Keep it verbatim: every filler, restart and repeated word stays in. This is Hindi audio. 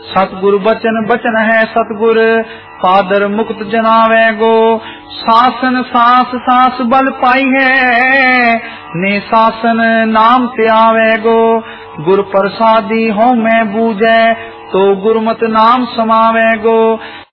सतगुरु बचन बचन है सतगुर, पादर मुक्त जनावे गो। शासन सांस सांस बल पाई है, ने शासन नाम ते आवे गो। गुर प्रसादी हो मैं बूझे, तो गुरमत नाम समावे गो।